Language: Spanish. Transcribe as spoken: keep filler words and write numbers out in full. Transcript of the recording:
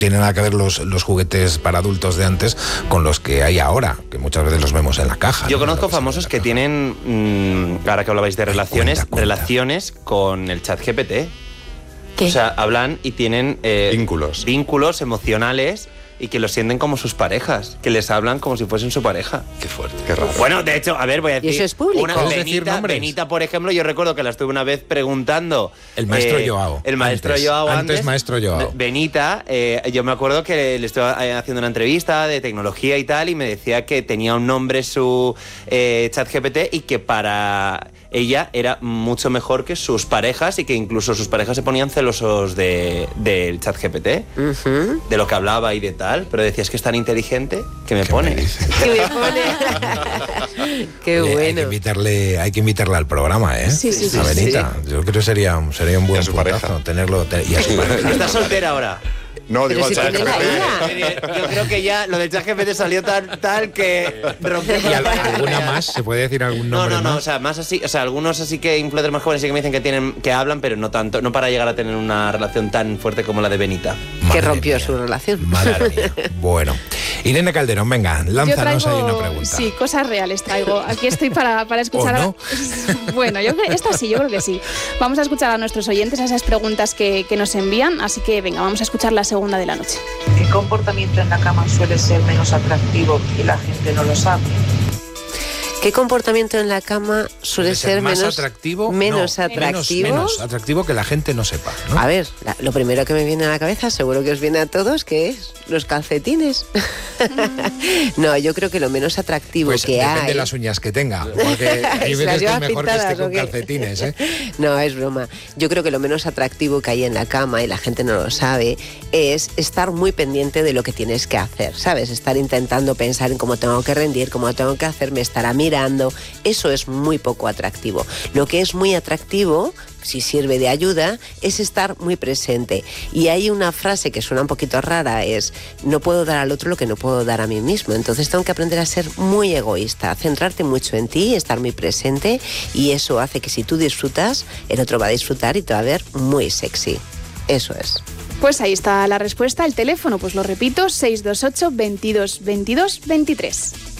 tiene nada que ver los, los juguetes para adultos de antes con los que hay ahora, que muchas veces los vemos en la caja. Yo ¿no? conozco famosos que tienen, mmm, ahora que hablabais de relaciones, cuenta, cuenta. relaciones con el chat G P T. ¿Qué? O sea, hablan y tienen eh, Vínculos. vínculos emocionales y que los sienten como sus parejas, que les hablan como si fuesen su pareja. Qué fuerte, qué raro. Bueno, de hecho, a ver, voy a decir... ¿Y eso es público? Una, ¿Puedes decir Benita, nombres? Benita, por ejemplo, yo recuerdo que la estuve una vez preguntando... El maestro eh, Joao. El maestro Antes, Joao antes antes. maestro Joao. Benita, eh, yo me acuerdo que le estaba eh, haciendo una entrevista de tecnología y tal, y me decía que tenía un nombre su eh, chat G P T y que para ella era mucho mejor que sus parejas y que incluso sus parejas se ponían celosos de, del chat G P T, Uh-huh. de lo que hablaba y de tal, pero decías que es tan inteligente que me ¿Qué pone. me dices? ¿Qué me pone? Qué Oye, Hay que bueno. invitarle, hay que invitarla al programa, ¿eh? Sí, sí, sí, A Benita. Yo creo que sería, sería un buen a su puntazo pareja. tenerlo. te- y a su pareja. ¿Estás soltera ahora? No, digo Pero si al chat tiene la G P T. hija. Yo creo que ya lo del chat G P T salió tan tal que rompió ¿Y al- alguna más? ¿Se puede decir algún No, nombre no, no, más? o sea, más así, o sea, algunos así que influencers más jóvenes sí que me dicen que tienen, que hablan, pero no tanto, no para llegar a tener una relación tan fuerte como la de Benita. Que Madre rompió mía. su relación. Madre mía. Bueno. Irene Calderón, venga, Yo lánzanos traigo, ahí una pregunta. sí, cosas reales traigo. Aquí estoy para, para escuchar. ¿O no? a- Bueno, yo creo, esta sí, yo creo que sí. Vamos a escuchar a nuestros oyentes a esas preguntas que, que nos envían, así que venga, vamos a escuchar la segunda de la noche. ¿Qué comportamiento en la cama suele ser menos atractivo y la gente no lo sabe? ¿Qué comportamiento en la cama suele ser más menos atractivo? menos No, atractivo? Menos, menos atractivo que la gente no sepa, ¿no? A ver, la- lo primero que me viene a la cabeza, seguro que os viene a todos, que es los calcetines. No, yo creo que lo menos atractivo Pues que depende hay... de las uñas que tenga, porque hay ¿Se las veces que lleva es mejor que esté pintadas o con qué? calcetines, ¿eh? No, es broma. Yo creo que lo menos atractivo que hay en la cama, y la gente no lo sabe, es estar muy pendiente de lo que tienes que hacer, ¿sabes? Estar intentando pensar en cómo tengo que rendir, cómo tengo que hacer, me estará mirando. Eso es muy poco atractivo. Lo que es muy atractivo, si sirve de ayuda, es estar muy presente. Y hay una frase que suena un poquito rara, es no puedo dar al otro lo que no puedo dar a mí mismo. Entonces tengo que aprender a ser muy egoísta, centrarte mucho en ti, estar muy presente, y eso hace que si tú disfrutas, el otro va a disfrutar y te va a ver muy sexy. Eso es. Pues ahí está la respuesta. El teléfono, pues lo repito, seis dos ocho, veintidós, veintidós, veintitrés.